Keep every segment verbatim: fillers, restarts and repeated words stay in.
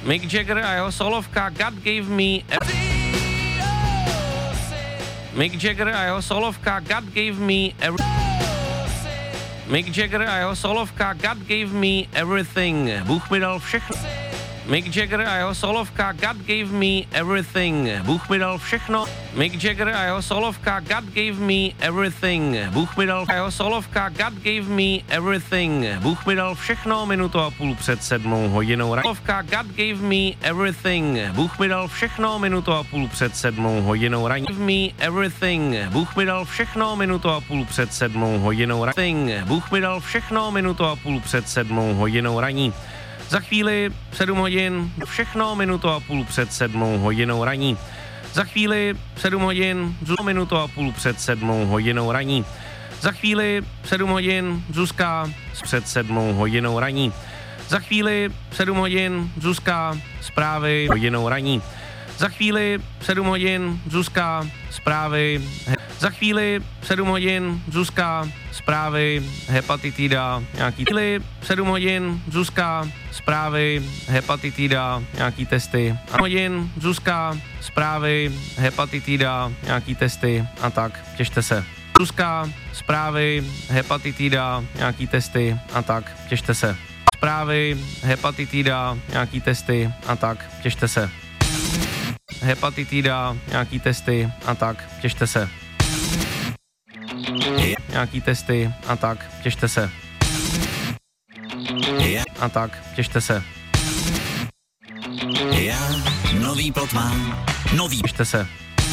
Mick Jagger a jeho solovka God Gave Me a... Mick Jagger a jeho solovka God Gave Me a... Mick Jagger a jeho solovka God Gave Me Everything. Bůh mi dal všechno. Mick Jagger a jeho solovka God Gave Me Everything. Bůh mi dal všechno. Mick Jagger a jeho solovka God Gave Me Everything. Bůh mi dal a jeho solovka God Gave Me Everything. Bůh mi dal všechno. Minutu a půl před sedmou hodinou ráno. Solovka God Gave Me Everything. Bůh mi dal všechno. Minutu a půl před sedmou hodinou ráno. Give me everything. Bůh mi dal všechno. Minutu a půl před sedmou hodinou ráno. Bůh mi dal všechno. Minutu a půl před sedmou hodinou raní. Za chvíli sedm hodin, všechno, minutu a půl před sedmou hodinou raní. Za chvíli sedm hodin, minutu a půl před sedmou hodinou raní. Za chvíli sedm hodin, Zuzka před sedmou hodinou raní. Za chvíli sedm hodin, Zuzka, zprávy hodinou raní. Za chvíli sedm hodin, Zuzka, zprávy. Za chvíli sedm hodin, Zuzka, zprávy, hepatitida, nějaký chvíli sedm hodin, Zuzka, zprávy, hepatitida, nějaký testy. A hodin, Zuzka, zprávy, hepatitida, nějaký testy a tak, těšte se. Zuzka, zprávy, hepatitida, nějaký testy a tak, těšte se. Zprávy, hepatitida, nějaký testy a tak, těšte se. Hepatitida, nějaký testy a tak, těšte se. Nějaký testy a tak, těšte se. A tak, těšte se. Já nový plot mám, nový, těšte se.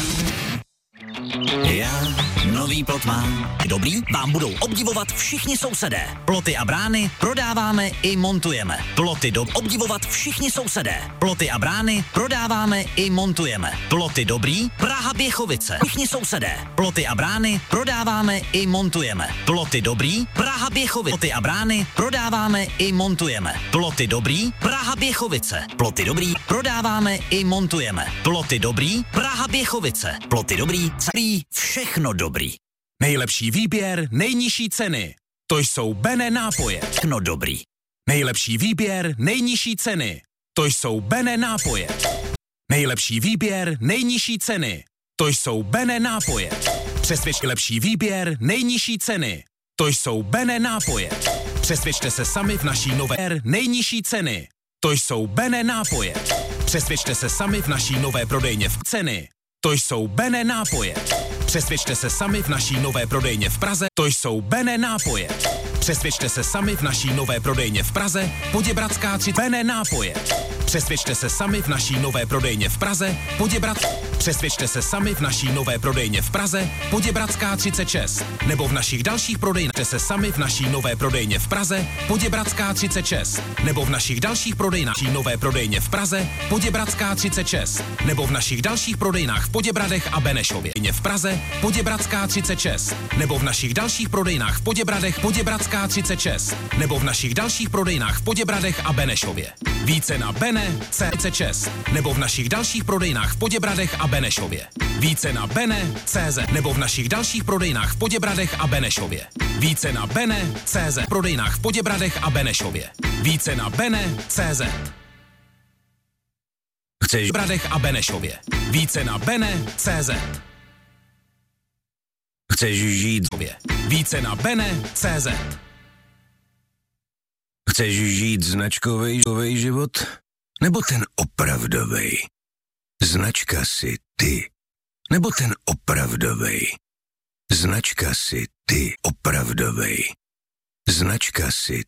Já nový plot mám. Dobrý, vám budou obdivovat všichni sousedé. Ploty a brány prodáváme i montujeme. Ploty do obdivovat všichni sousedé. Ploty a brány prodáváme i montujeme. Ploty dobrý, Praha Běchovice. Všichni sousedé. Ploty a brány prodáváme i montujeme. Ploty dobrý, Praha Běchovice. Ploty a brány prodáváme i montujeme. Ploty dobrý, Praha Běchovice. Ploty dobrý, prodáváme i montujeme. Ploty dobrý, Praha Běchovice. Ploty dobrý, celý, všechno dobrý. Nejlepší výběr, nejnižší ceny. To jsou Bene nápoje. Všechno dobrý. Nejlepší výběr, nejnižší ceny. To jsou Bene nápoje. Nejlepší výběr, nejnižší ceny. To jsou Bene nápoje. Přesvědčte lepší výběr, nejnižší ceny. To jsou Bene nápoje. Přesvědčte se sami v naší nové nejnižší ceny. To jsou Bene nápoje. Přesvědčte se sami v naší nové prodejně v ceny. To jsou Bene nápoje. Přesvědčte se sami v naší nové prodejně v Praze. To jsou Bene nápoje. Přesvědčte se sami v naší nové prodejně v Praze. Poděbradská tři. Bene nápoje. Přesvědčte se sami v naší nové prodejně v Praze. Poděbrat. Přesvědčte se sami v naší nové prodejně v Praze. Poděbradská třicet šest. Nebo v našich dalších prodejnách. Se sami v naší nové prodejně v Praze. Poděbradská třicet šest. Nebo v našich dalších prodejnách. Nové prodejně v Praze. Poděbradská třicet šest. Nebo v našich dalších prodejnách v Poděbradech a Benešově. V Praze. Poděbradská třicet šest. Nebo v našich dalších prodejnách v Poděbradech. Poděbradská třicet šest. Nebo v našich dalších prodejnách v Poděbradech a Benešově. Více na Bene třicet šest. Nebo v našich dalších prodejnách v Poděbradech a Benešově. Více na Bene tečka cé zet. Nebo v našich dalších prodejnách v Poděbradech a Benešově. Více na Bene tečka cé zet. Prodejnách v Poděbradech a Benešově. Více na Bene tečka cé zet. Chceš v Bradech a Benešově. Více na Bene tečka cé zet. Chceš žít více na Bene tečka cé zet. Chceš žít značkovej život? Nebo ten opravdovej? Značka si ty. Nebo ten opravdovej? Značka si ty opravdovej. Značka si